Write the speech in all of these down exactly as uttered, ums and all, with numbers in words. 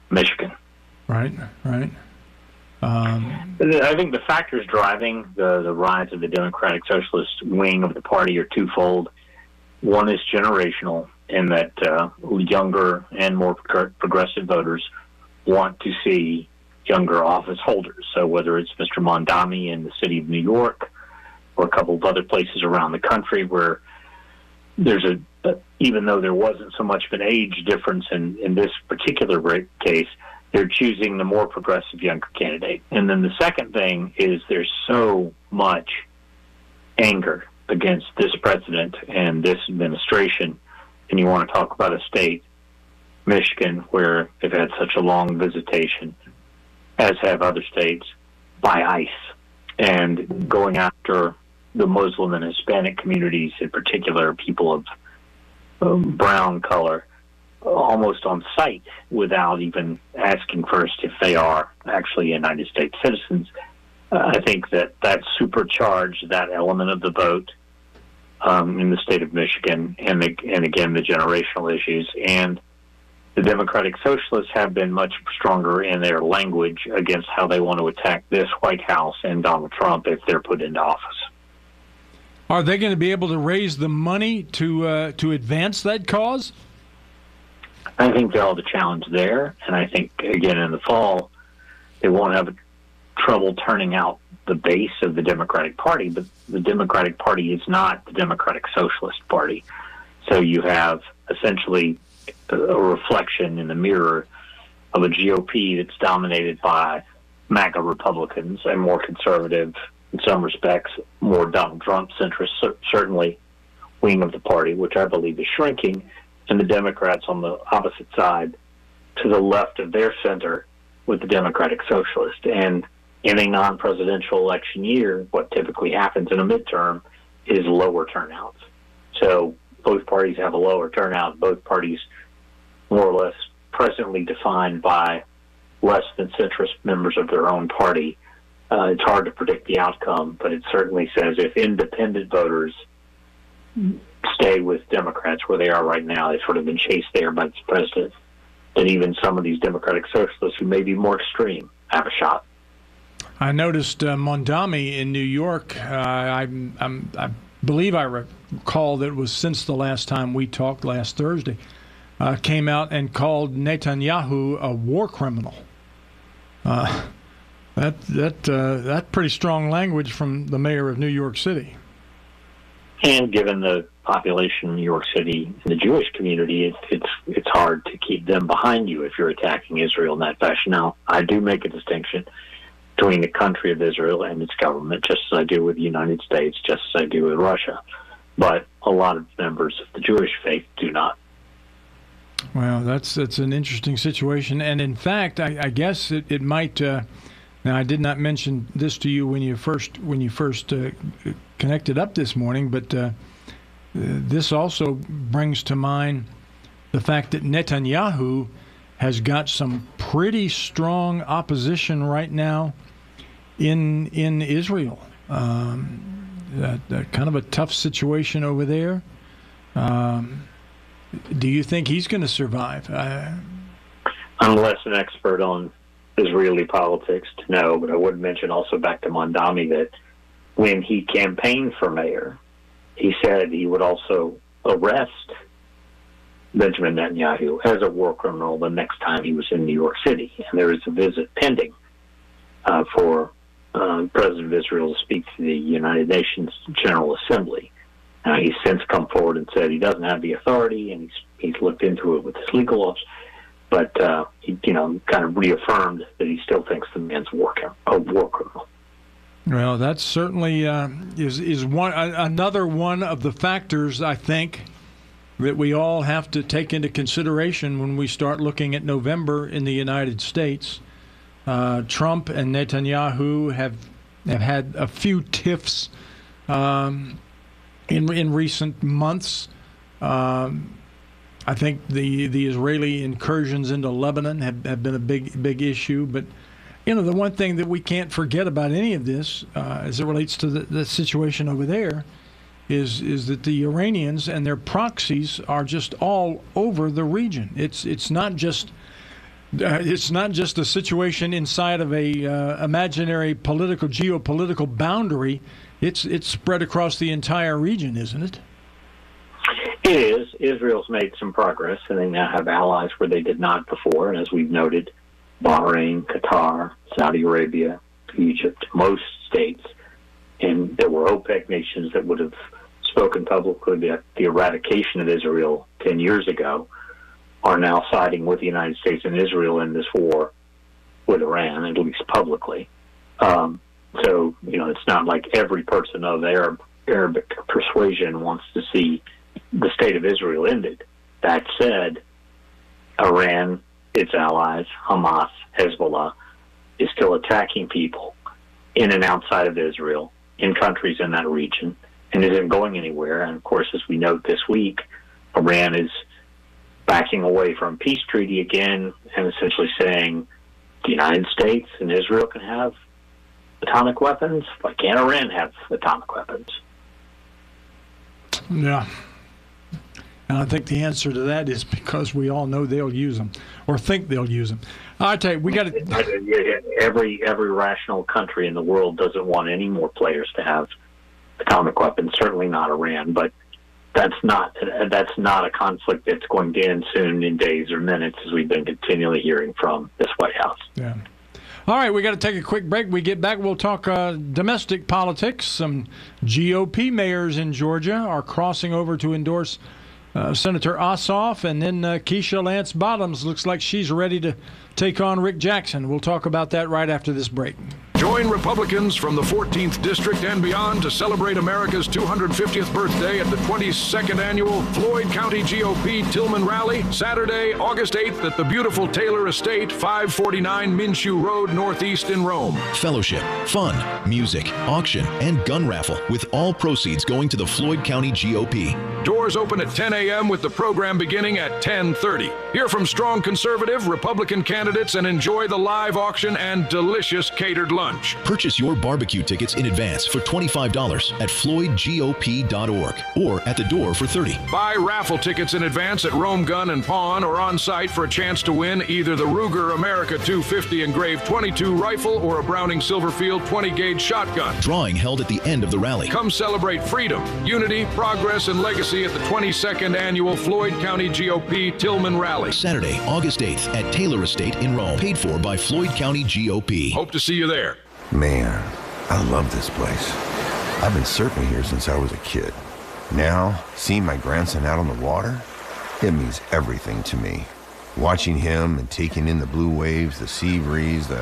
Michigan. Right, right. Um, I think the factors driving the, the rise of the Democratic Socialist wing of the party are twofold. One is generational, in that uh, younger and more progressive voters want to see younger office holders. So whether it's Mister Mondami in the city of New York or a couple of other places around the country where there's a, even though there wasn't so much of an age difference in, in this particular case, they're choosing the more progressive younger candidate. And then the second thing is there's so much anger against this president and this administration. And you want to talk about a state, Michigan, where they've had such a long visitation, as have other states, by ICE, and going after the Muslim and Hispanic communities, in particular, people of um, brown color, almost on sight without even asking first if they are actually United States citizens. Uh, I think that that supercharged that element of the vote um, in the state of Michigan, and, the, and again, the generational issues. And the Democratic Socialists have been much stronger in their language against how they want to attack this White House and Donald Trump if they're put into office. Are they going to be able to raise the money to uh, to advance that cause? I think they'll have a challenge there, and I think, again, in the fall, they won't have trouble turning out the base of the Democratic Party, but the Democratic Party is not the Democratic Socialist Party. So you have essentially a reflection in the mirror of a G O P that's dominated by MAGA Republicans, a more conservative, in some respects, more Donald Trump centrist, certainly, wing of the party, which I believe is shrinking, and the Democrats on the opposite side to the left of their center with the Democratic Socialist. And in a non-presidential election year, what typically happens in a midterm is lower turnouts. So both parties have a lower turnout. Both parties more or less presently defined by less than centrist members of their own party. Uh, it's hard to predict the outcome, but it certainly says if independent voters stay with Democrats where they are right now, they've sort of been chased there by this president, that even some of these Democratic Socialists who may be more extreme have a shot. I noticed uh, Mondami in New York. Uh, I, I'm, I believe I recall that it was since the last time we talked last Thursday, uh, came out and called Netanyahu a war criminal. Uh, that that uh, that pretty strong language from the mayor of New York City. And given the population in New York City and the Jewish community, it, it's it's hard to keep them behind you if you're attacking Israel in that fashion. Now, I do make a distinction between the country of Israel and its government, just as I do with the United States, just as I do with Russia. But a lot of members of the Jewish faith do not. Well, that's that's an interesting situation. And in fact, I, I guess it, it might uh, now I did not mention this to you when you first when you first uh, connected up this morning, but uh, this also brings to mind the fact that Netanyahu has got some pretty strong opposition right now in in Israel. Um, that, that kind of a tough situation over there. Um, do you think he's going to survive? Uh, I'm less an expert on Israeli politics to know, but I would mention also back to Mondami that when he campaigned for mayor, he said he would also arrest Benjamin Netanyahu as a war criminal the next time he was in New York City. And there is a visit pending uh, for uh, President of Israel to speak to the United Nations General Assembly. Uh, he's since come forward and said he doesn't have the authority, and he's he's looked into it with his legal office. But uh, he, you know, kind of reaffirmed that he still thinks the man's a war, a war criminal. Well, that certainly uh, is is one uh, another one of the factors, I think, that we all have to take into consideration when we start looking at November in the United States. Uh, Trump and Netanyahu have have had a few tiffs um, in in recent months. Um, I think the the Israeli incursions into Lebanon have, have been a big big issue, but you know, the one thing that we can't forget about any of this, uh, as it relates to the, the situation over there, is is that the Iranians and their proxies are just all over the region. It's it's not just Uh, it's not just a situation inside of a uh, imaginary political, geopolitical boundary. It's it's spread across the entire region, isn't it? It is. Israel's made some progress, and they now have allies where they did not before. And as we've noted, Bahrain, Qatar, Saudi Arabia, Egypt, most states, and there were OPEC nations that would have spoken publicly about the eradication of Israel ten years ago, are now siding with the United States and Israel in this war with Iran, at least publicly. Um, so, you know, it's not like every person of Arab, Arabic persuasion wants to see the state of Israel ended. That said, Iran, its allies, Hamas, Hezbollah, is still attacking people in and outside of Israel, in countries in that region, and isn't going anywhere. And, of course, as we note this week, Iran is backing away from peace treaty again and essentially saying the United States and Israel can have atomic weapons, but can Iran have atomic weapons? Yeah. And I think the answer to that is because we all know they'll use them, or think they'll use them. I tell you, we got to. Every every rational country in the world doesn't want any more players to have atomic weapons. Certainly not Iran, but that's not that's not a conflict that's going to end soon in days or minutes, as we've been continually hearing from this White House. Yeah. All right, we got to take a quick break. We get back, we'll talk uh, domestic politics. Some G O P mayors in Georgia are crossing over to endorse uh, Senator Ossoff, and then uh, Keisha Lance Bottoms looks like she's ready to take on Rick Jackson. We'll talk about that right after this break. Join Republicans from the fourteenth District and beyond to celebrate America's two hundred fiftieth birthday at the twenty-second Annual Floyd County G O P Tillman Rally, Saturday, August eighth at the beautiful Taylor Estate, five forty-nine Minshew Road, Northeast in Rome. Fellowship, fun, music, auction, and gun raffle, with all proceeds going to the Floyd County G O P. Doors open at ten a.m. with the program beginning at ten thirty. Hear from strong conservative, Republican candidates and enjoy the live auction and delicious catered lunch. Purchase your barbecue tickets in advance for twenty-five dollars at floyd g o p dot org or at the door for thirty dollars. Buy raffle tickets in advance at Rome Gun and Pawn or on site for a chance to win either the Ruger America two fifty engraved twenty-two rifle or a Browning Silverfield twenty gauge shotgun. Drawing held at the end of the rally. Come celebrate freedom, unity, progress, and legacy at the twenty-second Annual Floyd County G O P Tillman Rally. Saturday, August eighth at Taylor Estate in Rome. Paid for by Floyd County G O P. Hope to see you there. Man, I love this place. I've been surfing here since I was a kid. Now, seeing my grandson out on the water, it means everything to me. Watching him and taking in the blue waves, the sea breeze, the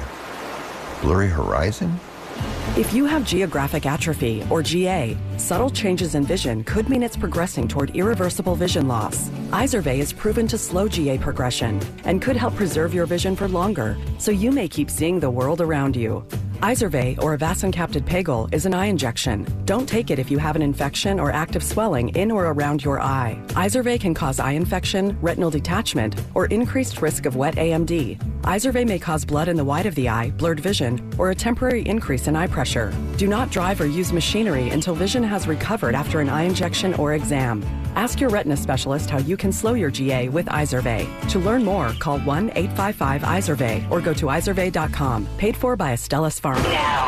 blurry horizon. If you have geographic atrophy, or G A, subtle changes in vision could mean it's progressing toward irreversible vision loss. Izervay is proven to slow G A progression and could help preserve your vision for longer, so you may keep seeing the world around you. Izervay, or avacincaptad pegol, is an eye injection. Don't take it if you have an infection or active swelling in or around your eye. Izervay can cause eye infection, retinal detachment, or increased risk of wet A M D. Izervay may cause blood in the white of the eye, blurred vision, or a temporary increase in eye pressure. Do not drive or use machinery until vision has recovered after an eye injection or exam. Ask your retina specialist how you can slow your G A with Izervay. To learn more, call one eight five five Izervay or go to izervay dot com. Paid for by Astellas Pharma.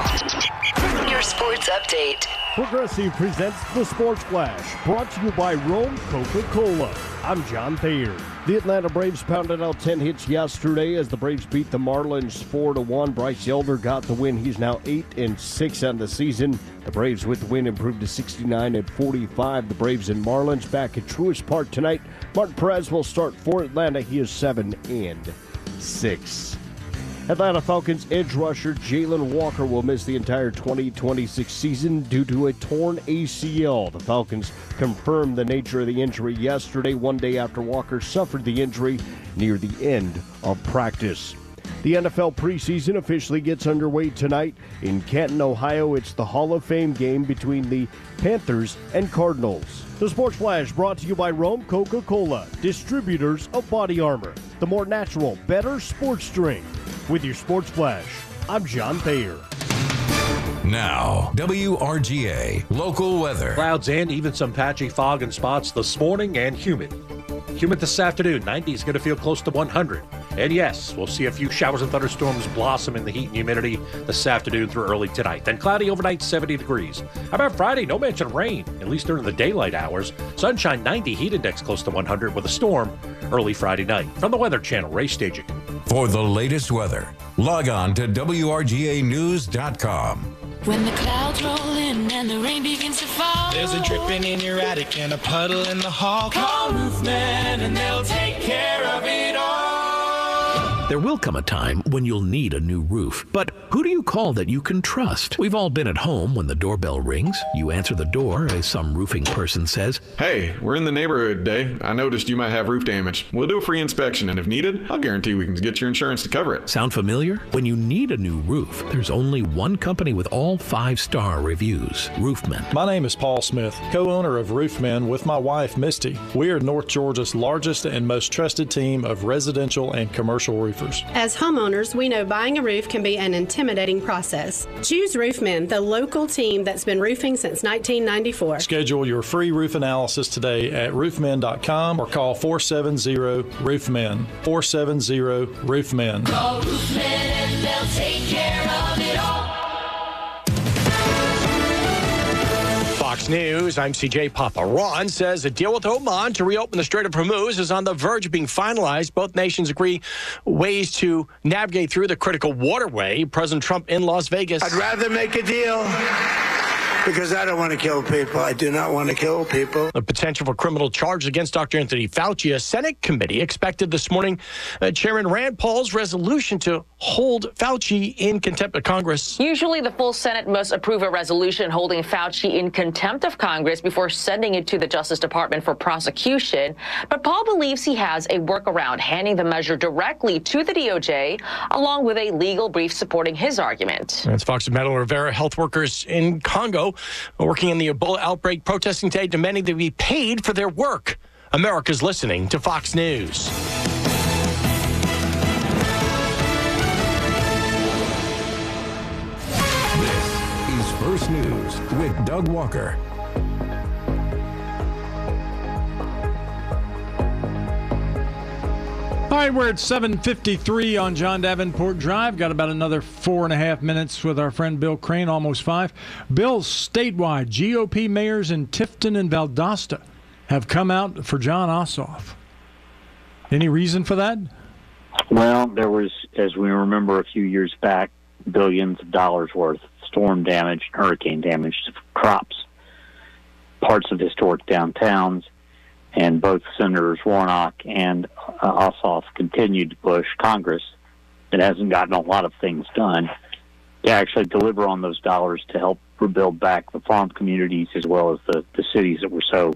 Now, your sports update. Progressive presents the Sports Flash, brought to you by Rome Coca-Cola. I'm John Thayer. The Atlanta Braves pounded out ten hits yesterday as the Braves beat the Marlins four to one. Bryce Elder got the win. He's now eight and six on the season. The Braves with the win improved to sixty-nine and forty-five. The Braves and Marlins back at Truist Park tonight. Martin Perez will start for Atlanta. He is seven and six. Atlanta Falcons edge rusher Jalen Walker will miss the entire twenty twenty-six season due to a torn A C L. The Falcons confirmed the nature of the injury yesterday, one day after Walker suffered the injury near the end of practice. The N F L preseason officially gets underway tonight. In Canton, Ohio, it's the Hall of Fame game between the Panthers and Cardinals. The Sports Flash brought to you by Rome Coca-Cola, distributors of Body Armor, the more natural, better sports drink. With your Sports Flash, I'm John Thayer. Now, W R G A local weather. Clouds and even some patchy fog and spots this morning and humid. Humid this afternoon, ninety is going to feel close to one hundred. And yes, we'll see a few showers and thunderstorms blossom in the heat and humidity this afternoon through early tonight. Then cloudy overnight, seventy degrees. How about Friday? No mention of rain, at least during the daylight hours. Sunshine, ninety, heat index close to one hundred with a storm early Friday night. From the Weather Channel, Ray Staging. For the latest weather, log on to W R G A news dot com. When the clouds roll in and the rain begins to fall, there's a dripping in your attic and a puddle in the hall. Call Roofman and they'll take care of it all. There will come a time when you'll need a new roof, but who do you call that you can trust? We've all been at home when the doorbell rings. You answer the door as some roofing person says, "Hey, we're in the neighborhood today. I noticed you might have roof damage. We'll do a free inspection, and if needed, I'll guarantee we can get your insurance to cover it." Sound familiar? When you need a new roof, there's only one company with all five-star reviews, Roofman. My name is Paul Smith, co-owner of Roofman with my wife, Misty. We are North Georgia's largest and most trusted team of residential and commercial roofers. As homeowners, we know buying a roof can be an intimidating process. Choose Roofman, the local team that's been roofing since nineteen ninety-four. Schedule your free roof analysis today at roofman dot com or call four seven zero roofman. four seven zero roofman. Call Roofman and they'll take care of it all. Fox News, I'm C J Papa. Iran says a deal with Oman to reopen the Strait of Hormuz is on the verge of being finalized. Both nations agree ways to navigate through the critical waterway. President Trump in Las Vegas. I'd rather make a deal because I don't want to kill people. I do not want to kill people. The potential for criminal charges against Doctor Anthony Fauci. A Senate committee expected this morning uh, Chairman Rand Paul's resolution to hold Fauci in contempt of Congress. Usually the full Senate must approve a resolution holding Fauci in contempt of Congress before sending it to the Justice Department for prosecution. But Paul believes he has a workaround, handing the measure directly to the D O J, along with a legal brief supporting his argument. That's Fox Metal Rivera. Health workers in Congo working in the Ebola outbreak, protesting today, demanding they be paid for their work. America's listening to Fox News. This is First News with Doug Walker. All right, we're at seven fifty-three on John Davenport Drive. Got about another four and a half minutes with our friend Bill Crane, almost five. Bill, statewide, G O P mayors in Tifton and Valdosta have come out for Jon Ossoff. Any reason for that? Well, there was, as we remember a few years back, billions of dollars worth of storm damage, hurricane damage to crops, parts of historic downtowns. And both Senators Warnock and uh, Ossoff continued to push Congress that hasn't gotten a lot of things done to actually deliver on those dollars to help rebuild back the farm communities as well as the, the cities that were so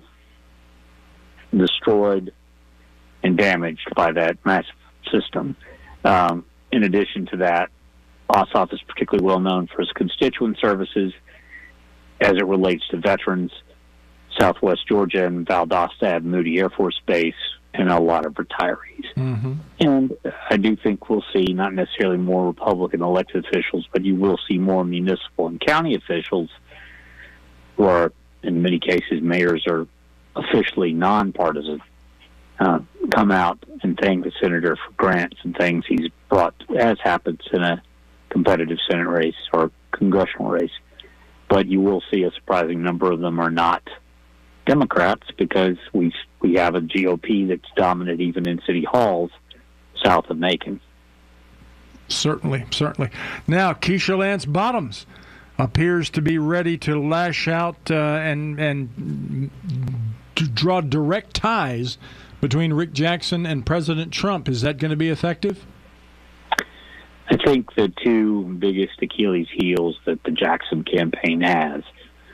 destroyed and damaged by that massive system. Um, in addition to that, Ossoff is particularly well known for his constituent services as it relates to veterans. Southwest Georgia and Valdosta have Moody Air Force Base and a lot of retirees. Mm-hmm. And I do think we'll see not necessarily more Republican elected officials, but you will see more municipal and county officials who are, in many cases, mayors are officially nonpartisan, uh, come out and thank the senator for grants and things he's brought, as happens in a competitive Senate race or congressional race. But you will see a surprising number of them are not Democrats because we we have a G O P that's dominant even in city halls south of Macon. Certainly, certainly. Now, Keisha Lance Bottoms appears to be ready to lash out uh, and and to draw direct ties between Rick Jackson and President Trump. Is that going to be effective? I think the two biggest Achilles heels that the Jackson campaign has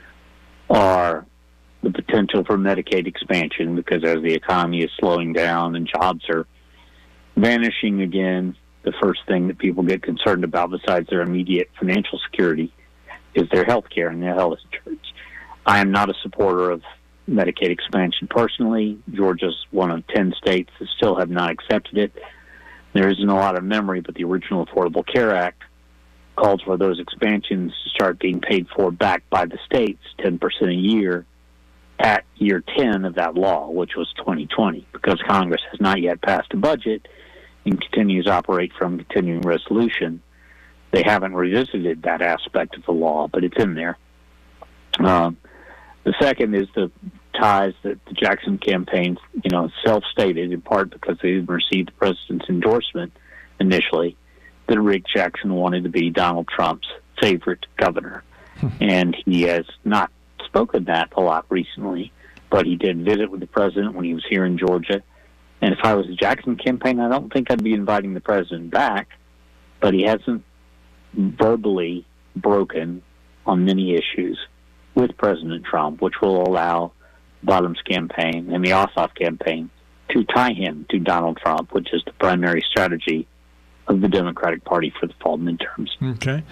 are the potential for Medicaid expansion, because as the economy is slowing down and jobs are vanishing again, the first thing that people get concerned about besides their immediate financial security is their health care and their health insurance. I am not a supporter of Medicaid expansion personally. Georgia's one of ten states that still have not accepted it. There isn't a lot of memory, but the original Affordable Care Act called for those expansions to start being paid for back by the states, ten percent a year, at year ten of that law, which was twenty twenty. Because Congress has not yet passed a budget, and continues to operate from continuing resolution. They haven't revisited that aspect of the law, but it's in there. Um, the second is the ties that the Jackson campaign, you know, self-stated, in part because they didn't receive the president's endorsement initially, that Rick Jackson wanted to be Donald Trump's favorite governor. And he has not spoken that a lot recently, but he did visit with the president when he was here in Georgia. And if I was the Jackson campaign, I don't think I'd be inviting the president back, but he hasn't verbally broken on many issues with President Trump, which will allow Bottom's campaign and the Ossoff campaign to tie him to Donald Trump, which is the primary strategy of the Democratic Party for the fall midterms. Okay.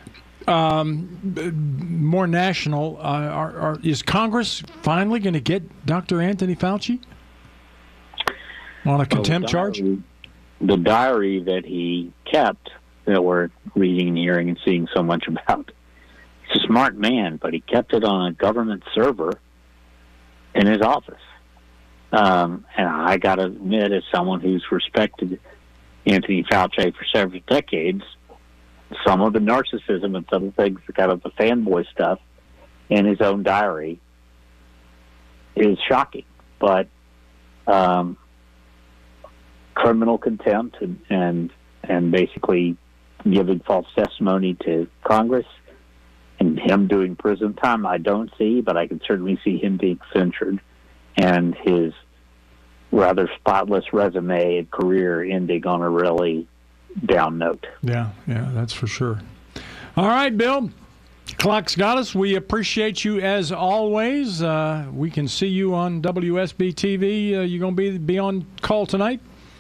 Um, more national, uh, are, are, is Congress finally going to get Doctor Anthony Fauci on a contempt well, the charge? Diary, the diary that he kept, that we're reading and hearing and seeing so much about, he's a smart man, but he kept it on a government server in his office. Um, and I got to admit, as someone who's respected Anthony Fauci for several decades, some of the narcissism and some of the things, kind of the fanboy stuff in his own diary is shocking. But um, criminal contempt and, and and basically giving false testimony to Congress and him doing prison time, I don't see, but I can certainly see him being censured and his rather spotless resume and career ending on a really down note. Yeah, yeah, that's for sure. All right, Bill. Clock's got us. We appreciate you as always. Uh, we can see you on W S B T V. Uh, you going to be be on call tonight?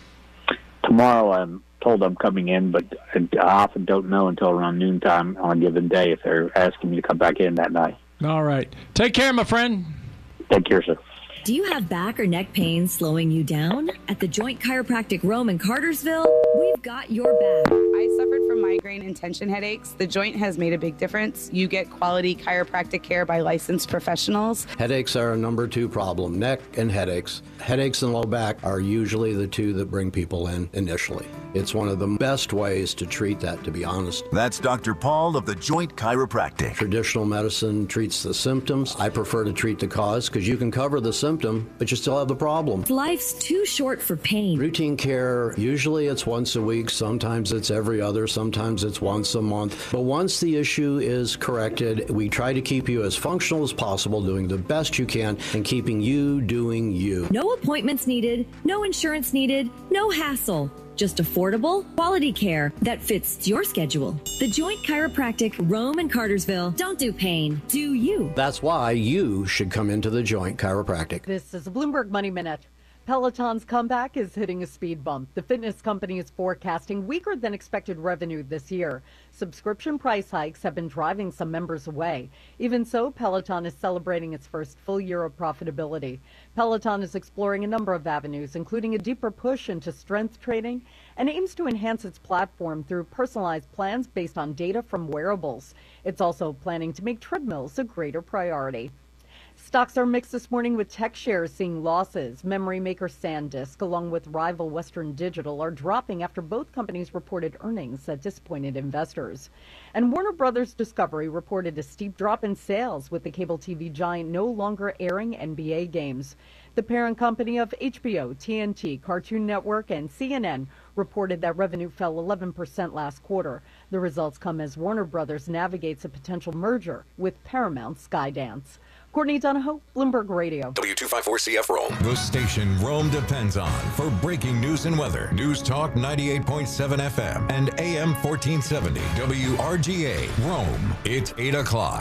Tomorrow I'm told I'm coming in, but I often don't know until around noontime on a given day if they're asking me to come back in that night. All right. Take care, my friend. Take care, sir. Do you have back or neck pain slowing you down? At the Joint Chiropractic Rome in Cartersville, we've got your back. I suffered from migraine and tension headaches. The Joint has made a big difference. You get quality chiropractic care by licensed professionals. Headaches are a number two problem. Neck and headaches. Headaches and low back are usually the two that bring people in initially. It's one of the best ways to treat that, to be honest. That's Doctor Paul of the Joint Chiropractic. Traditional medicine treats the symptoms. I prefer to treat the cause because you can cover the symptom, but you still have the problem. Life's too short for pain. Routine care, usually it's once a week, sometimes it's every other, sometimes it's once a month. But once the issue is corrected, we try to keep you as functional as possible, doing the best you can, and keeping you doing you. No appointments needed, no insurance needed, no hassle. Just affordable, quality care that fits your schedule. The Joint Chiropractic, Rome and Cartersville. Don't do pain, do you. That's why you should come into the Joint Chiropractic. This is a Bloomberg Money Minute. Peloton's comeback is hitting a speed bump. The fitness company is forecasting weaker than expected revenue this year. Subscription price hikes have been driving some members away. Even so, Peloton is celebrating its first full year of profitability. Peloton is exploring a number of avenues, including a deeper push into strength training, and aims to enhance its platform through personalized plans based on data from wearables. It's also planning to make treadmills a greater priority. Stocks are mixed this morning with tech shares seeing losses. Memory maker SanDisk, along with rival Western Digital, are dropping after both companies reported earnings that disappointed investors. And Warner Brothers Discovery reported a steep drop in sales, with the cable T V giant no longer airing N B A games. The parent company of H B O, T N T, Cartoon Network, and C N N reported that revenue fell eleven percent last quarter. The results come as Warner Brothers navigates a potential merger with Paramount Skydance. Courtney Donahoe, Bloomberg Radio. W two fifty-four C F Rome. The station Rome depends on for breaking news and weather. News Talk ninety-eight point seven F M and A M fourteen seventy W R G A Rome. It's eight o'clock.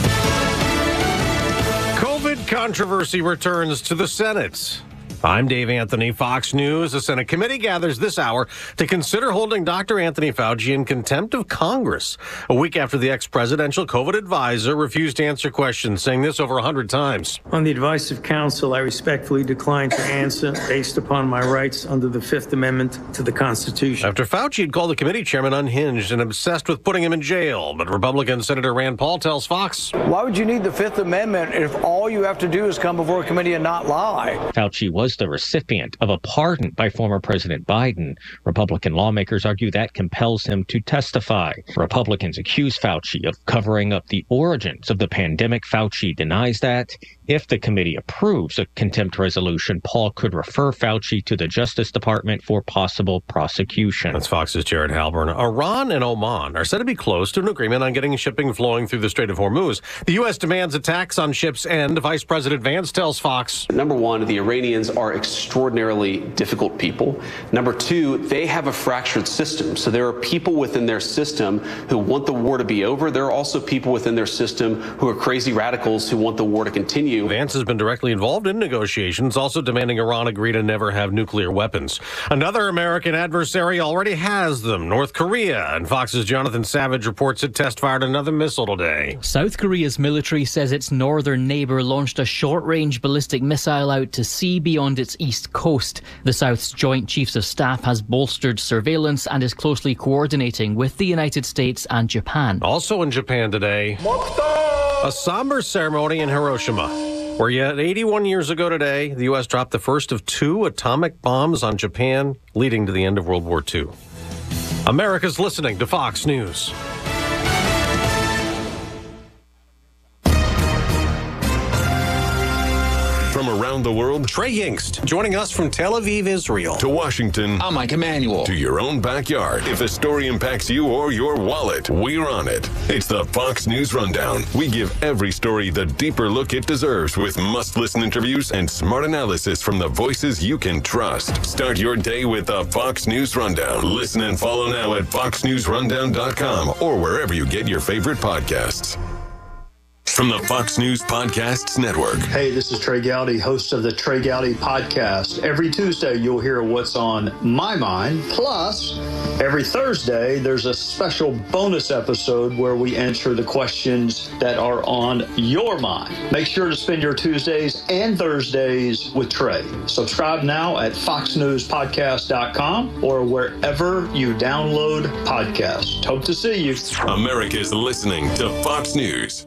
COVID controversy returns to the Senate. I'm Dave Anthony, Fox News. The Senate committee gathers this hour to consider holding Doctor Anthony Fauci in contempt of Congress, a week after the ex-presidential COVID advisor refused to answer questions, saying this over one hundred times. On the advice of counsel, I respectfully decline to answer based upon my rights under the Fifth Amendment to the Constitution. After Fauci had called the committee chairman unhinged and obsessed with putting him in jail, but Republican Senator Rand Paul tells Fox, why would you need the Fifth Amendment if all you have to do is come before a committee and not lie? Fauci was was the recipient of a pardon by former President Biden. Republican lawmakers argue that compels him to testify. Republicans accuse Fauci of covering up the origins of the pandemic. Fauci denies that. If the committee approves a contempt resolution, Paul could refer Fauci to the Justice Department for possible prosecution. That's Fox's Jared Halpern. Iran and Oman are said to be close to an agreement on getting shipping flowing through the Strait of Hormuz. The U S demands attacks on ships end. Vice President Vance tells Fox. Number one, the Iranians are extraordinarily difficult people. Number two, they have a fractured system. So there are people within their system who want the war to be over. There are also people within their system who are crazy radicals who want the war to continue. Vance has been directly involved in negotiations, also demanding Iran agree to never have nuclear weapons. Another American adversary already has them, North Korea. And Fox's Jonathan Savage reports it test-fired another missile today. South Korea's military says its northern neighbour launched a short-range ballistic missile out to sea beyond its east coast. The South's Joint Chiefs of Staff has bolstered surveillance and is closely coordinating with the United States and Japan. Also in Japan today, a somber ceremony in Hiroshima, where yet eighty-one years ago today, the U S dropped the first of two atomic bombs on Japan, leading to the end of World War Two. America's listening to Fox News. From around the world, Trey Yingst joining us from Tel Aviv, Israel. To Washington, I'm Mike Emanuel. To your own backyard. If a story impacts you or your wallet, we're on it. It's the Fox News Rundown. We give every story the deeper look it deserves with must-listen interviews and smart analysis from the voices you can trust. Start your day with the Fox News Rundown. Listen and follow now at fox news rundown dot com or wherever you get your favorite podcasts. From the Fox News Podcasts Network. Hey, this is Trey Gowdy, host of the Trey Gowdy Podcast. Every Tuesday, you'll hear what's on my mind. Plus, every Thursday, there's a special bonus episode where we answer the questions that are on your mind. Make sure to spend your Tuesdays and Thursdays with Trey. Subscribe now at fox news podcast dot com or wherever you download podcasts. Hope to see you. America's listening to Fox News.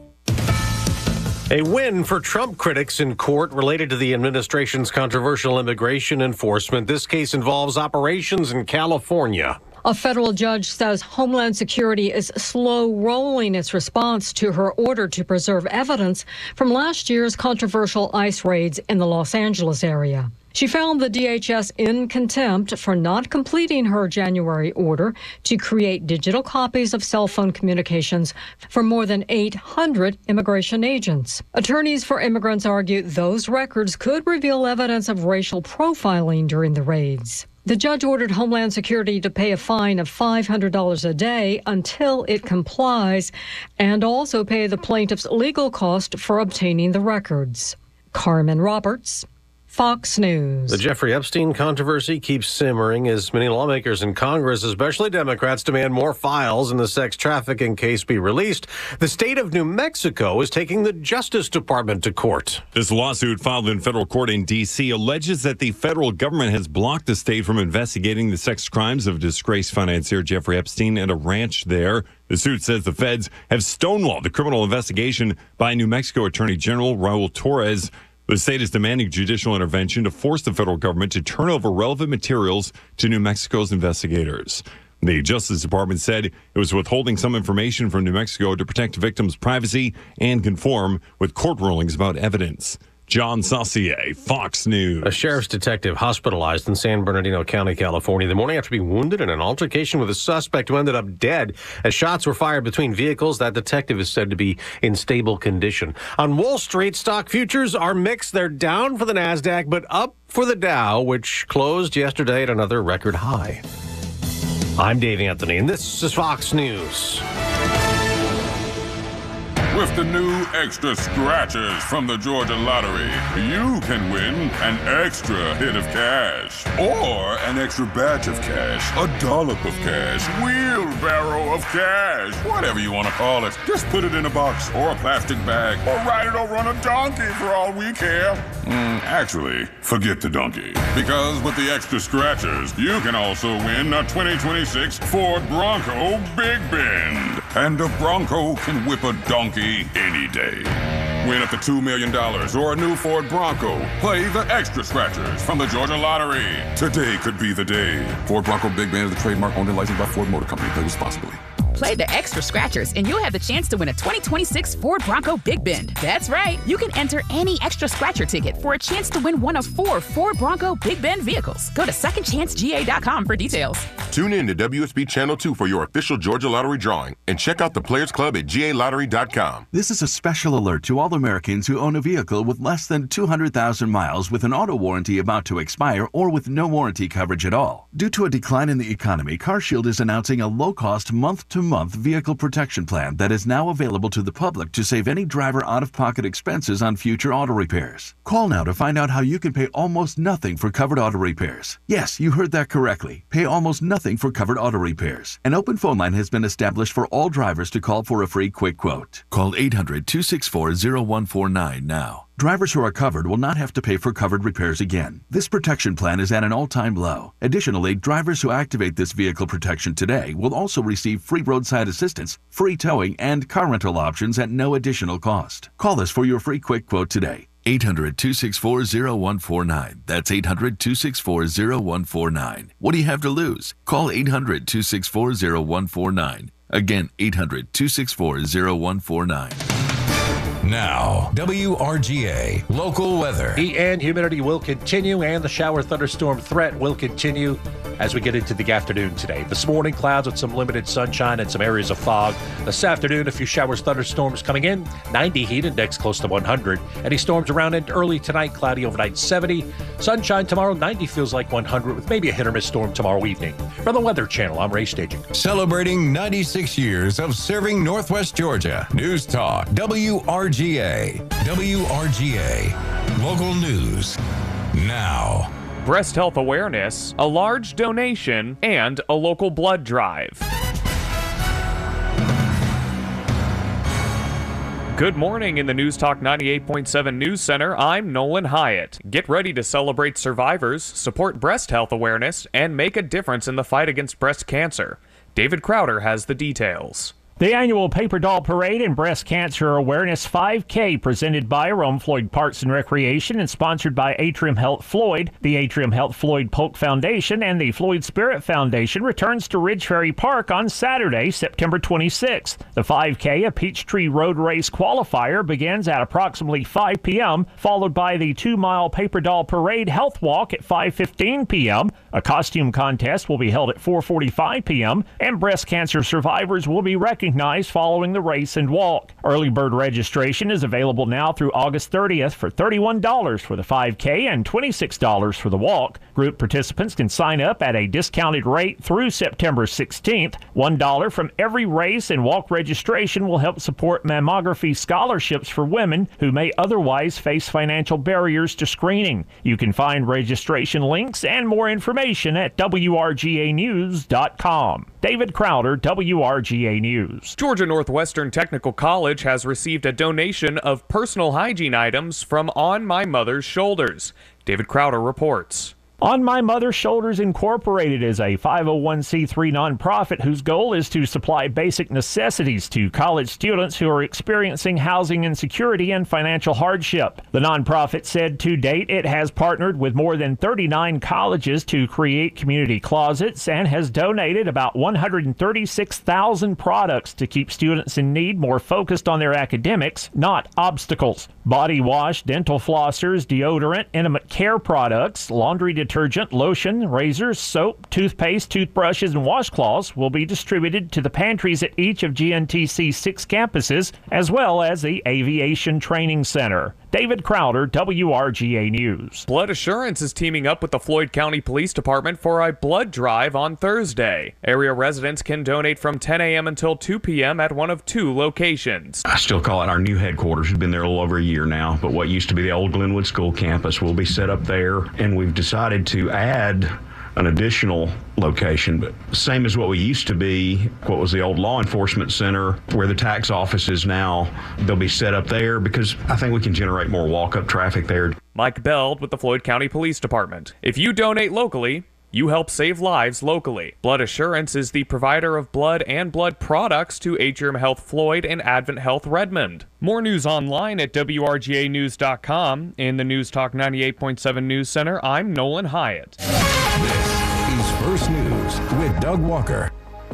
A win for Trump critics in court related to the administration's controversial immigration enforcement. This case involves operations in California. A federal judge says Homeland Security is slow rolling its response to her order to preserve evidence from last year's controversial ICE raids in the Los Angeles area. She found the D H S in contempt for not completing her January order to create digital copies of cell phone communications for more than eight hundred immigration agents. Attorneys for immigrants argue those records could reveal evidence of racial profiling during the raids. The judge ordered Homeland Security to pay a fine of five hundred dollars a day until it complies, and also pay the plaintiff's legal cost for obtaining the records. Carmen Roberts, Fox News. The Jeffrey Epstein controversy keeps simmering as many lawmakers in Congress, especially Democrats, demand more files in the sex trafficking case be released. The state of New Mexico is taking the Justice Department to court. This lawsuit filed in federal court in D C alleges that the federal government has blocked the state from investigating the sex crimes of disgraced financier Jeffrey Epstein at a ranch there. The suit says the feds have stonewalled the criminal investigation by New Mexico Attorney General Raul Torres. The state is demanding judicial intervention to force the federal government to turn over relevant materials to New Mexico's investigators. The Justice Department said it was withholding some information from New Mexico to protect victims' privacy and conform with court rulings about evidence. John Saucier, Fox News. A sheriff's detective hospitalized in San Bernardino County, California, the morning after being wounded in an altercation with a suspect who ended up dead as shots were fired between vehicles. That detective is said to be in stable condition. On Wall Street, stock futures are mixed. They're down for the NASDAQ, but up for the Dow, which closed yesterday at another record high. I'm Dave Anthony, and this is Fox News. With the new extra scratchers from the Georgia Lottery, you can win an extra hit of cash, or an extra batch of cash, a dollop of cash, wheelbarrow of cash, whatever you want to call it. Just put it in a box or a plastic bag, or ride it over on a donkey for all we care. Mm, actually, forget the donkey, because with the extra scratchers, you can also win a twenty twenty-six Ford Bronco Big Bend. And a Bronco can whip a donkey any day. Win up to two million dollars or a new Ford Bronco. Play the Extra Scratchers from the Georgia Lottery. Today could be the day. Ford Bronco Big Band is the trademark owned and licensed by Ford Motor Company. Play responsibly. Play the Extra Scratchers, and you'll have the chance to win a twenty twenty-six Ford Bronco Big Bend. That's right. You can enter any Extra Scratcher ticket for a chance to win one of four Ford Bronco Big Bend vehicles. Go to second chance G A dot com for details. Tune in to W S B Channel two for your official Georgia Lottery drawing, and check out the Players Club at G A lottery dot com. This is a special alert to all Americans who own a vehicle with less than two hundred thousand miles with an auto warranty about to expire or with no warranty coverage at all. Due to a decline in the economy, CarShield is announcing a low-cost month-to-month vehicle protection plan that is now available to the public to save any driver out-of-pocket expenses on future auto repairs. Call now to find out how you can pay almost nothing for covered auto repairs. Yes, you heard that correctly. Pay almost nothing for covered auto repairs. An open phone line has been established for all drivers to call for a free quick quote. Call eight hundred, two six four, zero one four nine now. Drivers who are covered will not have to pay for covered repairs again. This protection plan is at an all-time low. Additionally, drivers who activate this vehicle protection today will also receive free roadside assistance, free towing, and car rental options at no additional cost. Call us for your free quick quote today. eight hundred, two six four, zero one four nine. That's eight hundred, two six four, zero one four nine. What do you have to lose? Call eight hundred, two six four, zero one four nine. Again, eight hundred, two six four, zero one four nine. Now, W R G A local weather. Heat and humidity will continue, and the shower thunderstorm threat will continue as we get into the afternoon today. This morning, clouds with some limited sunshine and some areas of fog. This afternoon, a few showers, thunderstorms coming in. ninety heat index close to one hundred. Any storms around it early tonight, cloudy overnight seventy. Sunshine tomorrow, ninety feels like one hundred with maybe a hit or miss storm tomorrow evening. From the Weather Channel, I'm Ray Staging. Celebrating ninety-six years of serving Northwest Georgia. News Talk, W R G A. W R G A. Local news now. Breast health awareness, a large donation, and a local blood drive. Good morning in the News Talk ninety-eight point seven News Center. I'm Nolan Hyatt. Get ready to celebrate survivors, support breast health awareness, and make a difference in the fight against breast cancer. David Crowder has the details. The annual Paper Doll Parade and Breast Cancer Awareness five K presented by Rome Floyd Parks and Recreation and sponsored by Atrium Health Floyd, the Atrium Health Floyd Polk Foundation, and the Floyd Spirit Foundation returns to Ridge Ferry Park on Saturday, September twenty-sixth. The five K, a Peachtree Road Race qualifier, begins at approximately five p.m., followed by the two-mile Paper Doll Parade Health Walk at five fifteen p.m. A costume contest will be held at four forty-five p.m., and breast cancer survivors will be recognized recognized following the race and walk. Early bird registration is available now through August thirtieth for thirty-one dollars for the five K and twenty-six dollars for the walk. Group participants can sign up at a discounted rate through September sixteenth. one dollar from every race and walk registration will help support mammography scholarships for women who may otherwise face financial barriers to screening. You can find registration links and more information at W R G A news dot com. David Crowder, W R G A News. Georgia Northwestern Technical College has received a donation of personal hygiene items from On My Mother's Shoulders. David Crowder reports. On My Mother's Shoulders Incorporated is a five oh one c three nonprofit whose goal is to supply basic necessities to college students who are experiencing housing insecurity and financial hardship. The nonprofit said to date it has partnered with more than thirty-nine colleges to create community closets and has donated about one hundred thirty-six thousand products to keep students in need more focused on their academics, not obstacles. Body wash, dental flossers, deodorant, intimate care products, laundry detergent, Detergent, lotion, razors, soap, toothpaste, toothbrushes, and washcloths will be distributed to the pantries at each of G N T C's six campuses, as well as the Aviation Training Center. David Crowder, W R G A News. Blood Assurance is teaming up with the Floyd County Police Department for a blood drive on Thursday. Area residents can donate from ten a.m. until two p.m. at one of two locations. I still call it our new headquarters. We've been there a little over a year now, but what used to be the old Glenwood School campus will be set up there, and we've decided to add an additional location, but same as what we used to be, what was the old law enforcement center, where the tax office is now. They'll be set up there because I think we can generate more walk-up traffic there. Mike Beld with the Floyd County Police Department. If you donate locally, You help save lives locally. Blood Assurance is the provider of blood and blood products to Atrium Health Floyd and Advent Health Redmond. More news online at W R G A news dot com. In the News Talk ninety-eight point seven News Center, I'm Nolan Hyatt. This is First News with Doug Walker.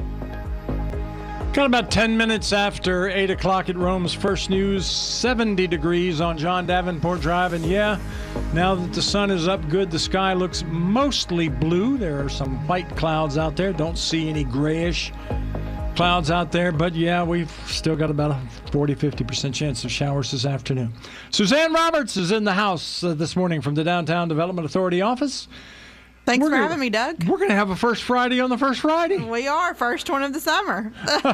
Got about ten minutes after eight o'clock at Rome's First News, seventy degrees on John Davenport Drive. And yeah, now that the sun is up good, the sky looks mostly blue. There are some white clouds out there. Don't see any grayish clouds out there. But yeah, we've still got about a forty, fifty percent chance of showers this afternoon. Suzanne Roberts is in the house uh, this morning from the Downtown Development Authority office. Thanks We're for gonna, having me, Doug. We're going to have a First Friday on the First Friday. We are. First one of the summer.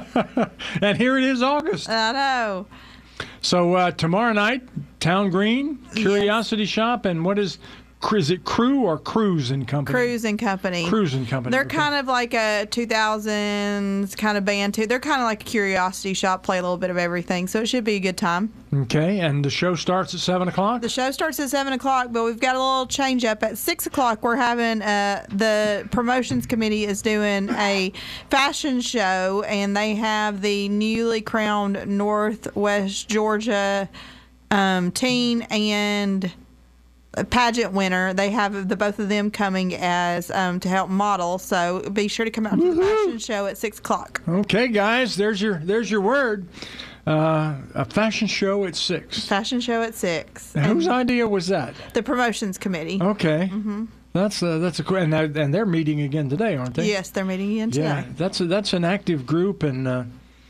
And here it is, August. I know. So uh, tomorrow night, Town Green, Curiosity yes. Shop, and what is... Is it Crew or Cruise and Company? Cruise and Company. Cruise and Company. They're okay. kind of like a two thousands kind of band, too. They're kind of like a Curiosity Shop, play a little bit of everything, so it should be a good time. Okay, and the show starts at seven o'clock? The show starts at seven o'clock, but we've got a little change up. At six o'clock, we're having, uh, the promotions committee is doing a fashion show, and they have the newly crowned Northwest Georgia um, teen and... pageant winner. They have the both of them coming as um, to help model. So be sure to come out to the fashion show at six o'clock. Okay, guys, there's your there's your word. Uh, a fashion show at six. Fashion show at six. Now, whose idea was that? The promotions committee. Okay. Mm-hmm. That's uh, that's a and they're, and they're meeting again today, aren't they? Yes, they're meeting again today. Yeah, that's a, that's an active group, and uh,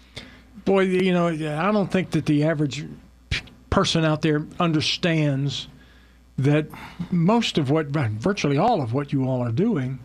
boy, you know, I don't think that the average person out there understands that most of what, virtually all of what you all are doing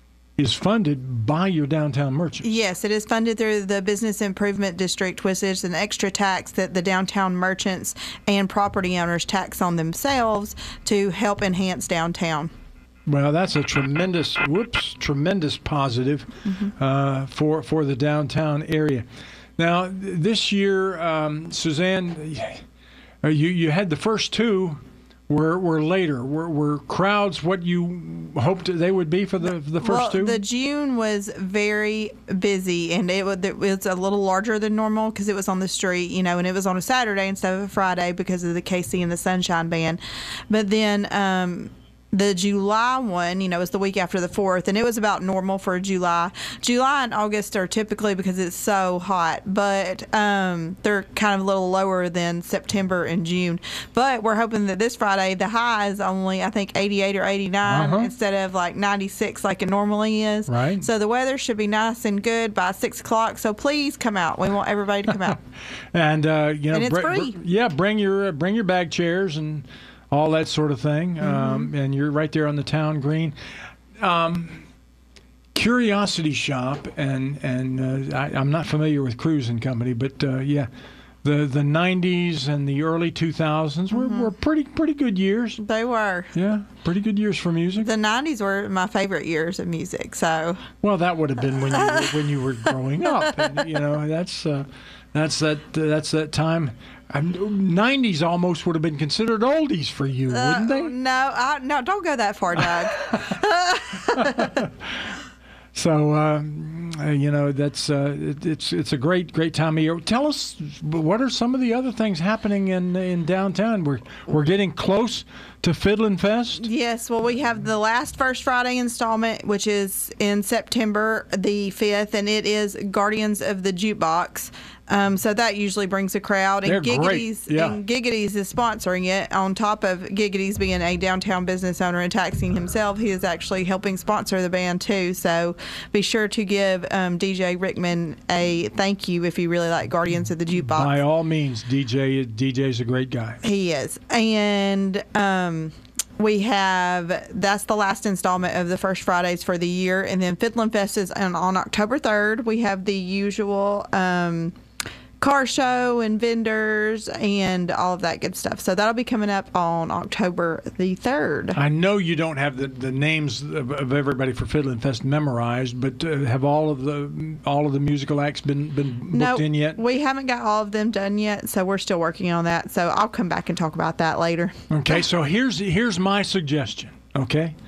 is funded by your downtown merchants. Yes, it is funded through the Business Improvement District, which is an extra tax that the downtown merchants and property owners tax on themselves to help enhance downtown. Well, that's a tremendous, whoops, tremendous positive mm-hmm. uh, for, for the downtown area. Now, this year, um, Suzanne, you, you had the first two Were, were later. Were, were crowds what you hoped they would be for the the first well, two? The June was very busy, and it was, it was a little larger than normal because it was on the street, you know, and it was on a Saturday instead of a Friday because of the K C and the Sunshine Band. But then um, the July one, you know, was the week after the fourth, and it was about normal for July. July and August are typically, because it's so hot, but um, they're kind of a little lower than September and June. But we're hoping that this Friday, the high is only, I think, eighty-eight or eighty-nine uh-huh. instead of like ninety-six like it normally is. Right. So the weather should be nice and good by six o'clock. So please come out. We want everybody to come out. and, uh, you know, and it's br- free. Br- yeah, bring your, uh, bring your bag chairs and all that sort of thing. Mm-hmm. Um, and you're right there on the town green. Um, Curiosity Shop, and and uh, I, I'm not familiar with Cruise and Company, but uh, yeah, the the nineties and the early two thousands were, mm-hmm. were pretty pretty good years. They were. Yeah, pretty good years for music. The nineties were my favorite years of music. So. Well, that would have been when you were, when you were growing up, and, you know, that's uh, that's that uh, that's that time. nineties almost would have been considered oldies for you, uh, wouldn't they? No, I, no, don't go that far, Doug. So, uh, you know, that's uh, it, it's it's a great great time of year. Tell us, what are some of the other things happening in in downtown? We're we're getting close to Fiddlin' Fest. Yes, well, we have the last First Friday installment, which is in September the fifth, and it is Guardians of the Jukebox. Um, so that usually brings a crowd. And They're Giggity's, great. Yeah. and Giggity's is sponsoring it. On top of Giggity's being a downtown business owner and taxing himself, he is actually helping sponsor the band too. So be sure to give um, D J Rickman a thank you if you really like Guardians of the Jukebox. By all means, D J D J's a great guy. He is. And um, we have, that's the last installment of the First Fridays for the year. And then Fiddlin' Fest is on, on October third. We have the usual Um, car show and vendors and all of that good stuff. So that'll be coming up on October the third. I know you don't have the, the names of, of everybody for Fiddlin' Fest memorized, but uh, have all of the all of the musical acts been been booked no, in yet? We haven't got all of them done yet, so we're still working on that. So I'll come back and talk about that later. Okay, so here's here's my suggestion. Okay,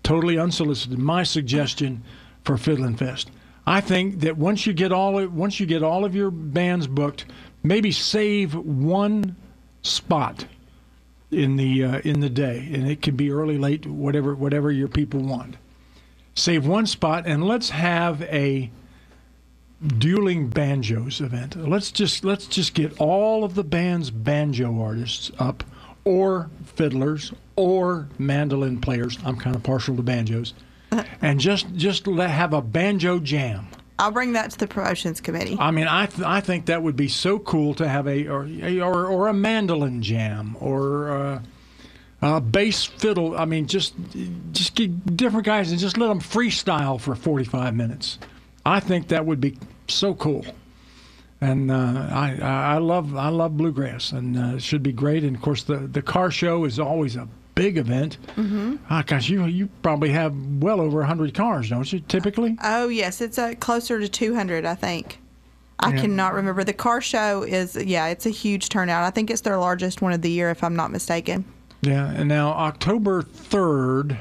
totally unsolicited, my suggestion for Fiddlin' Fest. I think that once you get all once you get all of your bands booked, maybe save one spot in the uh, in the day, and it can be early, late, whatever whatever your people want. Save one spot, and let's have a dueling banjos event. Let's just let's just get all of the band's banjo artists up, or fiddlers, or mandolin players. I'm kind of partial to banjos. And just just let, have a banjo jam. I'll bring that to the promotions committee. I mean, I th- I think that would be so cool to have a or or, or a mandolin jam or uh, a bass fiddle. I mean, just just get different guys and just let them freestyle for forty-five minutes. I think that would be so cool. And uh, I I love I love bluegrass, and uh, it should be great. And of course, the the car show is always a big event. Mm-hmm. Ah, gosh, you you probably have well over one hundred cars, don't you, typically? Oh, yes. It's uh, closer to two hundred, I think. I yeah. cannot remember. The car show is, yeah, it's a huge turnout. I think it's their largest one of the year, if I'm not mistaken. Yeah, and now October third,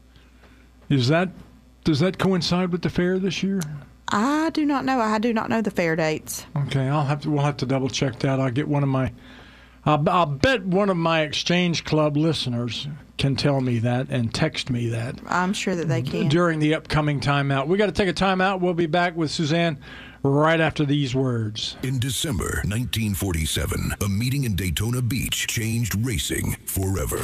is that, does that coincide with the fair this year? I do not know. I do not know the fair dates. Okay, I'll have to, we'll have to double check that. I'll get one of my... I'll, I'll bet one of my Exchange Club listeners can tell me that and text me that. I'm sure that they can. During the upcoming timeout. We got to take a timeout. We'll be back with Suzanne right after these words. In December nineteen forty-seven, a meeting in Daytona Beach changed racing forever.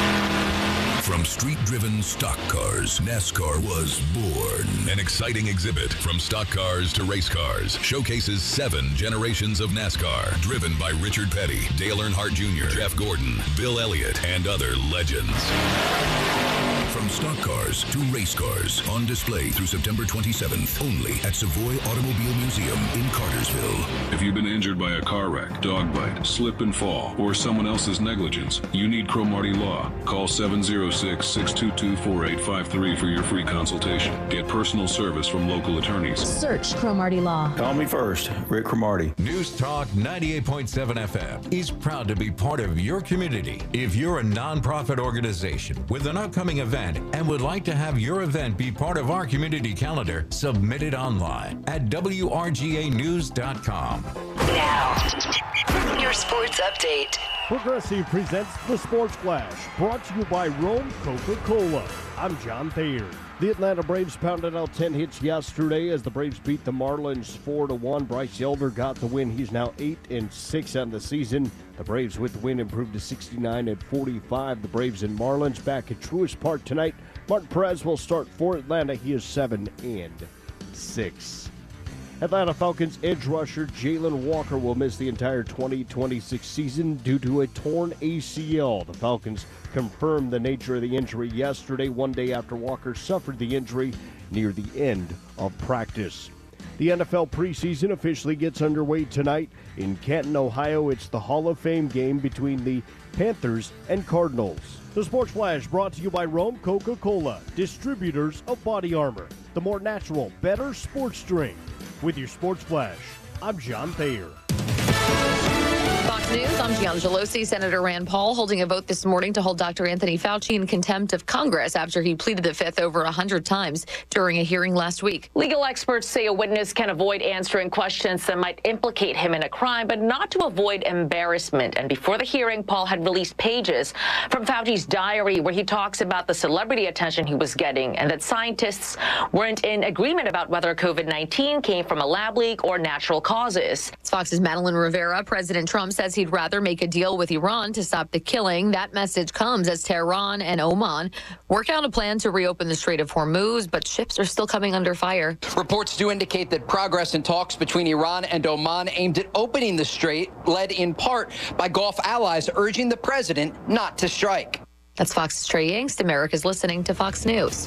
From street-driven stock cars, NASCAR was born. An exciting exhibit from stock cars to race cars showcases seven generations of NASCAR, driven by Richard Petty, Dale Earnhardt Junior, Jeff Gordon, Bill Elliott, and other legends. From stock cars to race cars, on display through September twenty-seventh, only at Savoy Automobile Museum in Cartersville. If you've been injured by a car wreck, dog bite, slip and fall, or someone else's negligence, you need Cromartie Law. Call seven oh six, six two two, four eight five three for your free consultation. Get personal service from local attorneys. Search Cromartie Law. Call me first, Rick Cromartie. News Talk ninety-eight point seven F M is proud to be part of your community. If you're a nonprofit organization with an upcoming event and would like to have your event be part of our community calendar, submit it online at W R G A news dot com. Now, your sports update. Progressive presents the Sports Flash, brought to you by Rome Coca-Cola. I'm John Thayer. The Atlanta Braves pounded out ten hits yesterday as the Braves beat the Marlins four to one. Bryce Elder got the win. He's now eight and six on the season. The Braves with the win improved to sixty-nine and forty-five. The Braves and Marlins back at Truist Park tonight. Martin Perez will start for Atlanta. He is seven and six. Atlanta Falcons edge rusher Jalen Walker will miss the entire twenty twenty-six season due to a torn A C L. The Falcons confirmed the nature of the injury yesterday, one day after Walker suffered the injury near the end of practice. The N F L preseason officially gets underway tonight. In Canton, Ohio, it's the Hall of Fame game between the Panthers and Cardinals. The Sports Flash brought to you by Rome Coca-Cola, distributors of Body Armor, the more natural, better sports drink. With your Sports Flash, I'm John Thayer. Fox News, I'm Gian Gelosi. Senator Rand Paul holding a vote this morning to hold Doctor Anthony Fauci in contempt of Congress after he pleaded the fifth over one hundred times during a hearing last week. Legal experts say a witness can avoid answering questions that might implicate him in a crime, but not to avoid embarrassment. And before the hearing, Paul had released pages from Fauci's diary where he talks about the celebrity attention he was getting and that scientists weren't in agreement about whether COVID nineteen came from a lab leak or natural causes. It's Fox's Madeline Rivera. President Trump says he'd rather make a deal with Iran to stop the killing. That message comes as Tehran and Oman work out a plan to reopen the Strait of Hormuz, but ships are still coming under fire. Reports do indicate that progress in talks between Iran and Oman aimed at opening the strait, led in part by Gulf allies urging the president not to strike. That's Fox's Trey Yingst. America's listening to Fox News.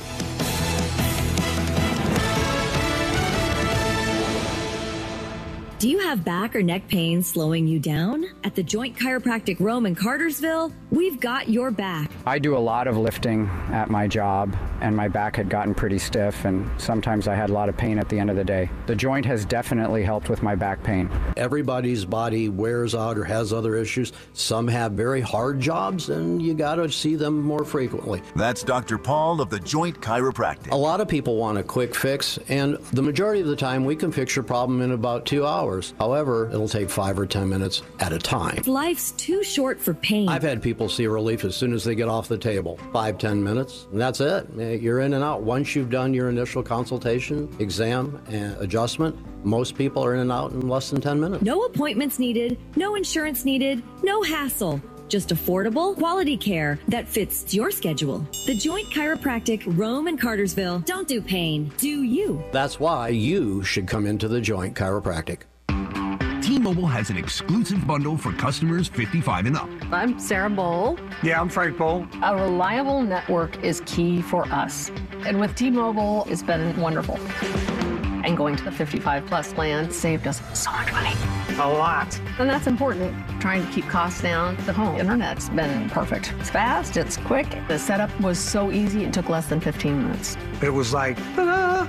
Do you have back or neck pain slowing you down? At the Joint Chiropractic Rome in Cartersville, we've got your back. I do a lot of lifting at my job, and my back had gotten pretty stiff, and sometimes I had a lot of pain at the end of the day. The Joint has definitely helped with my back pain. Everybody's body wears out or has other issues. Some have very hard jobs, and you got to see them more frequently. That's Doctor Paul of the Joint Chiropractic. A lot of people want a quick fix, and the majority of the time we can fix your problem in about two hours. However, it'll take five or ten minutes at a time. Life's too short for pain. I've had people see relief as soon as they get off the table. Five, ten minutes, and that's it. You're in and out. Once you've done your initial consultation, exam, and adjustment, most people are in and out in less than ten minutes. No appointments needed, no insurance needed, no hassle. Just affordable, quality care that fits your schedule. The Joint Chiropractic, Rome and Cartersville. Don't do pain, do you. That's why you should come into the Joint Chiropractic. T-Mobile has an exclusive bundle for customers fifty-five and up. I'm Sarah Bowl. Yeah, I'm Frank Bowl. A reliable network is key for us. And with T-Mobile, it's been wonderful. And going to the fifty-five plus plan saved us so much money. A lot. And that's important. Trying to keep costs down. The home internet's been perfect. It's fast, it's quick. The setup was so easy, it took less than fifteen minutes. It was like, ta-da!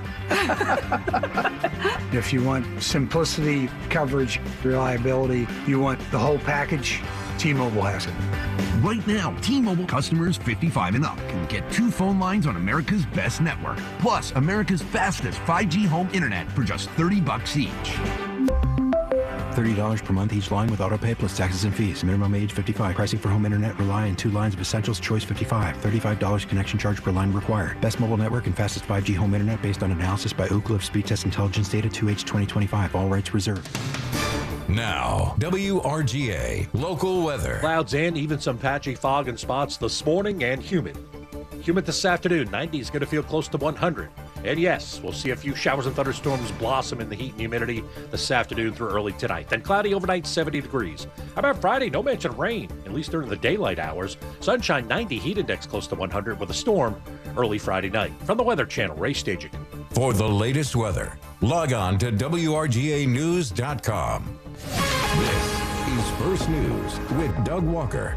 If you want simplicity, coverage, reliability, you want the whole package, T-Mobile has it. Right now, T-Mobile customers fifty-five and up can get two phone lines on America's best network, plus America's fastest five G home internet for just thirty bucks each. thirty dollars per month each line with autopay plus taxes and fees. Minimum age fifty-five. Pricing for home internet rely on two lines of Essentials Choice fifty-five. thirty-five dollars connection charge per line required. Best mobile network and fastest five G home internet based on analysis by Ookla of Speed Test Intelligence Data two H twenty twenty-five. All rights reserved. Now, W R G A local weather. Clouds and even some patchy fog in spots this morning and humid. Humid this afternoon. ninety is going to feel close to one hundred. And yes, we'll see a few showers and thunderstorms blossom in the heat and humidity this afternoon through early tonight. Then cloudy overnight, seventy degrees. How about Friday? No mention of rain, at least during the daylight hours. Sunshine, ninety, heat index close to one hundred with a storm early Friday night. From the Weather Channel, Ray Stajic. For the latest weather, log on to W R G A news dot com. This is First News with Doug Walker.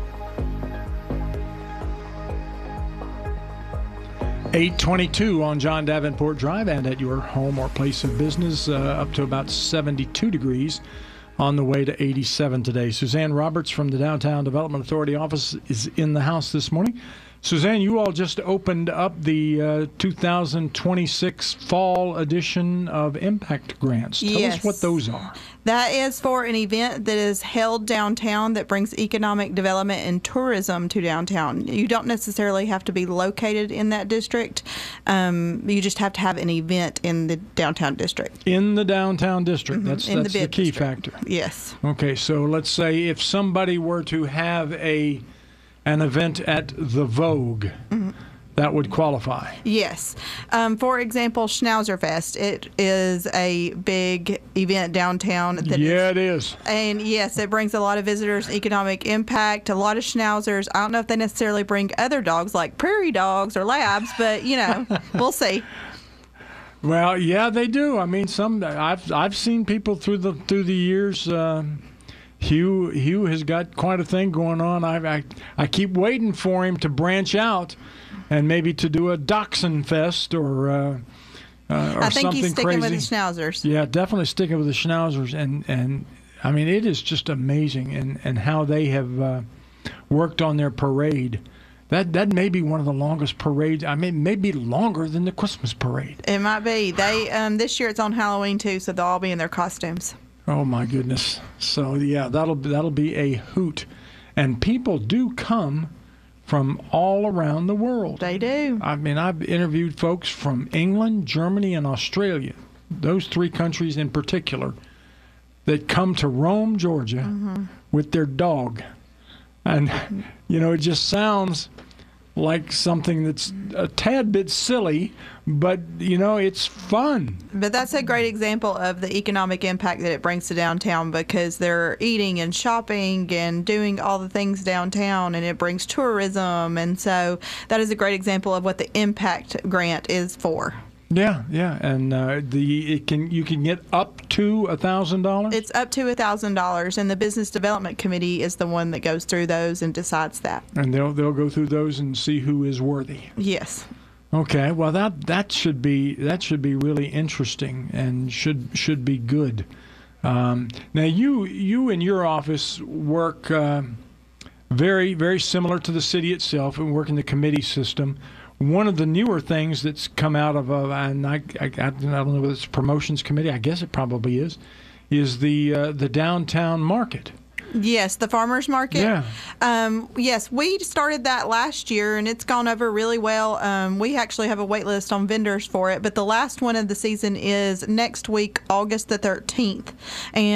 eight twenty-two on John Davenport Drive and at your home or place of business, uh, up to about seventy-two degrees on the way to eighty-seven today. Suzanne Roberts from the Downtown Development Authority office is in the house this morning. Suzanne, you all just opened up the uh, two thousand twenty-six fall edition of Impact Grants. Tell yes. us what those are. That is for an event that is held downtown that brings economic development and tourism to downtown. You don't necessarily have to be located in that district. Um, you just have to have an event in the downtown district. In the downtown district. Mm-hmm. That's, in that's the, the key district. factor. Yes. Okay, so let's say if somebody were to have a an event at the Vogue, mm-hmm. that would qualify. Yes. Um, for example, Schnauzer Fest. It is a big event downtown. That yeah, is, it is. And yes, it brings a lot of visitors, economic impact, a lot of Schnauzers. I don't know if they necessarily bring other dogs like prairie dogs or labs, but, you know, we'll see. Well, yeah, they do. I mean, some I've I've seen people through the through the years. Uh, Hugh Hugh has got quite a thing going on. I, I I keep waiting for him to branch out, and maybe to do a Dachshund Fest or uh, uh, or I think something he's sticking crazy. with the Schnauzers. Yeah, definitely sticking with the Schnauzers, and and I mean it is just amazing, and and how they have uh, worked on their parade. That that may be one of the longest parades. I mean, maybe longer than the Christmas parade. It might be. They um, this year it's on Halloween too, so they'll all be in their costumes. Oh my goodness! So yeah, that'll that'll be a hoot, and people do come from all around the world. They do. I mean, I've interviewed folks from England, Germany, and Australia. Those three countries in particular that come to Rome, Georgia, mm-hmm. with their dog, and you know, it just sounds like something that's a tad bit silly, but, you know, it's fun. But that's a great example of the economic impact that it brings to downtown, because they're eating and shopping and doing all the things downtown, and it brings tourism. And so that is a great example of what the impact grant is for. Yeah, yeah, and uh, the it can you can get up to a thousand dollars. It's up to a thousand dollars, and the business development committee is the one that goes through those and decides that. And they'll they'll go through those and see who is worthy. Yes. Okay, well that that should be that should be really interesting and should should be good. Um, now you you in your office work uh, very very similar to the city itself and work in the committee system. One of the newer things that's come out of, uh, and I, I, I don't know whether it's promotions committee, I guess it probably is, is the uh, the downtown market. Yes, the farmers market. Yeah. Um, yes, we started that last year, and it's gone over really well. Um, we actually have a wait list on vendors for it, but the last one of the season is next week, August the thirteenth. And